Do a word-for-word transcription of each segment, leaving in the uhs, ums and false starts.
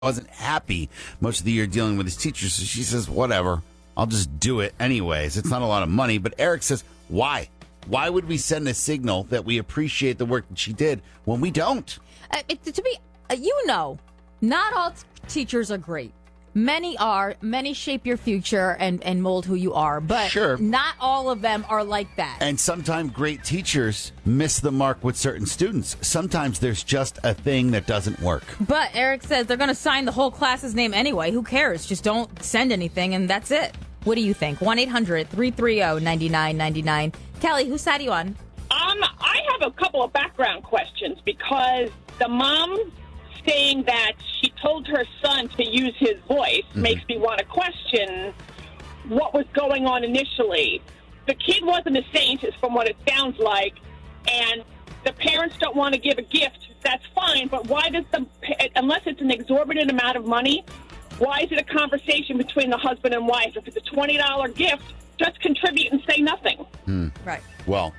wasn't happy most of the year dealing with his teachers. So she says, whatever, I'll just do it anyways. It's not a lot of money. But Eric says, why? Why would we send a signal that we appreciate the work that she did when we don't? Uh, it, to be, uh, you know, not all t- teachers are great. Many are. Many shape your future and, and mold who you are. But Sure. not all of them are like that. And sometimes great teachers miss the mark with certain students. Sometimes there's just a thing that doesn't work. But Eric says they're going to sign the whole class's name anyway. Who cares? Just don't send anything, and that's it. What do you think? one eight hundred three three zero nine nine nine nine. Kelly, whose side are you on? Um, I have a couple of background questions because the mom saying that she told her son to use his voice mm-hmm. makes me want to question what was going on initially. The kid wasn't a saint, is from what it sounds like, and the parents don't want to give a gift. That's fine, but why does the, unless it's an exorbitant amount of money, why is it a conversation between the husband and wife? If it's a twenty dollars gift, just contribute and say nothing. Hmm. Right. Well.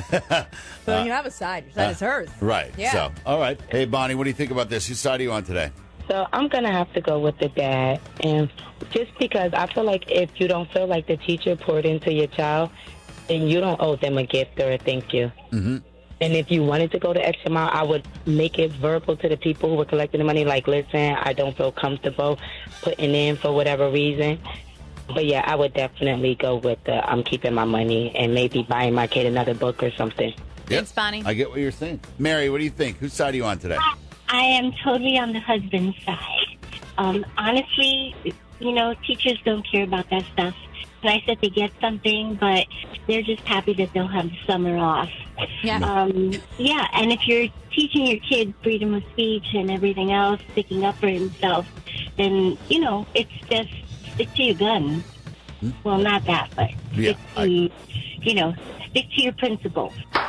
So you have a side. Your side uh, is hers. Right. Yeah. So, all right. Hey, Bonnie, what do you think about this? Whose side are you on today? So I'm going to have to go with the dad. And just because I feel like if you don't feel like the teacher poured into your child, then you don't owe them a gift or a thank you. Mm-hmm. And if you wanted to go the extra mile, I would make it verbal to the people who were collecting the money. Like, listen, I don't feel comfortable putting in for whatever reason. But, yeah, I would definitely go with the I'm keeping my money and maybe buying my kid another book or something. Thanks, Bonnie. I get what you're saying. Mary, what do you think? Whose side are you on today? I am totally on the husband's side. Um, honestly, you know, teachers don't care about that stuff. Nice that they get something, but they're just happy that they'll have the summer off. Yeah. Um, yeah, and if you're teaching your kid freedom of speech and everything else, sticking up for himself, then, you know, it's just stick to your guns. Hmm? Well, not that, but yeah, stick to, I... you know, stick to your principles.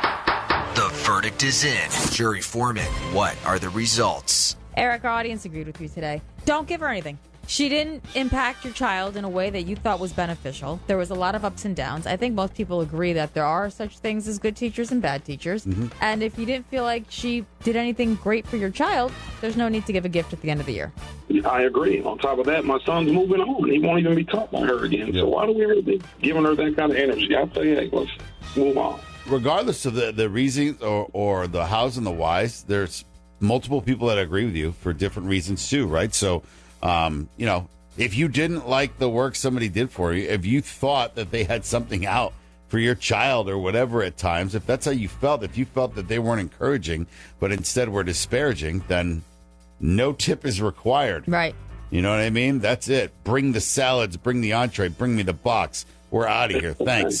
The verdict is in. Jury foreman, what are the results? Eric, our audience agreed with you today. Don't give her anything. She didn't impact your child in a way that you thought was beneficial. There was a lot of ups and downs. I think most people agree that there are such things as good teachers and bad teachers. Mm-hmm. And if you didn't feel like she did anything great for your child, there's no need to give a gift at the end of the year. I agree. On top of that, my son's moving on. He won't even be taught by her again. Yeah. So why do we really be giving her that kind of energy? I say, hey, let's move on. Regardless of the, the reasons or, or the hows and the whys, there's multiple people that agree with you for different reasons too, right? So, um, you know, if you didn't like the work somebody did for you, if you thought that they had something out for your child or whatever at times, if that's how you felt, if you felt that they weren't encouraging, but instead were disparaging, then no tip is required. Right. You know what I mean? That's it. Bring the salads, bring the entree, bring me the box. We're out of here. Thanks.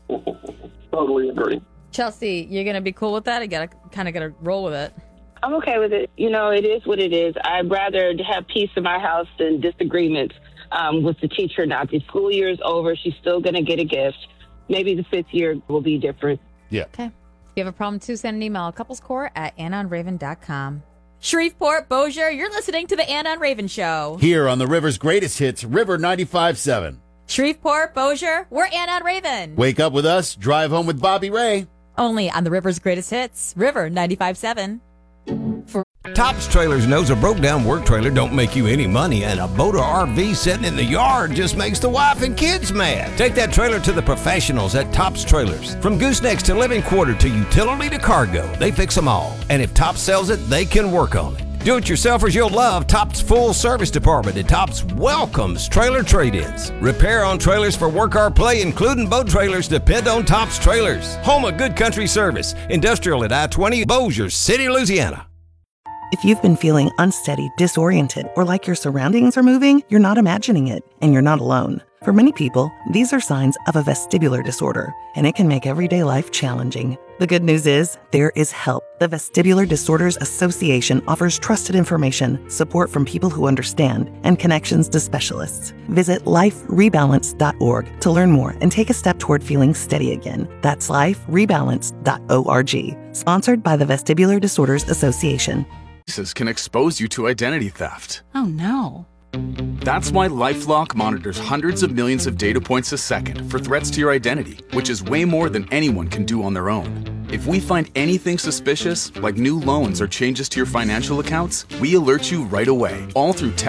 Totally agree. Chelsea, you're going to be cool with that? I gotta kind of got to roll with it. I'm okay with it. You know, it is what it is. I'd rather have peace in my house than disagreements um, with the teacher now. The school year is over. She's still going to get a gift. Maybe the fifth year will be different. Yeah. Okay. If you have a problem, too, send an email, couplescore at anna and raven dot com. Shreveport, Bossier, you're listening to the Anna and Raven Show. Here on the River's Greatest Hits, River ninety-five point seven. Shreveport, Bossier, we're Anna and Raven. Wake up with us, drive home with Bobby Ray. Only on the River's Greatest Hits, River ninety-five point seven. For Tops Trailers knows a broke-down work trailer don't make you any money, and a boat or R V sitting in the yard just makes the wife and kids mad. Take that trailer to the professionals at Tops Trailers. From goosenecks to living quarter to utility to cargo, they fix them all. And if Tops sells it, they can work on it. Do-it-yourselfers you'll love Tops Full Service Department at Tops welcomes trailer trade-ins. Repair on trailers for work or play, including boat trailers, depend on Tops Trailers. Home of good country service. Industrial at I twenty, Bossier City, Louisiana. If you've been feeling unsteady, disoriented, or like your surroundings are moving, you're not imagining it, and you're not alone. For many people, these are signs of a vestibular disorder, and it can make everyday life challenging. The good news is, there is help. The Vestibular Disorders Association offers trusted information, support from people who understand, and connections to specialists. Visit life rebalance dot org to learn more and take a step toward feeling steady again. That's life rebalance dot org. Sponsored by the Vestibular Disorders Association. Can expose you to identity theft. Oh, no. That's why LifeLock monitors hundreds of millions of data points a second for threats to your identity, which is way more than anyone can do on their own. If we find anything suspicious, like new loans or changes to your financial accounts, we alert you right away, all through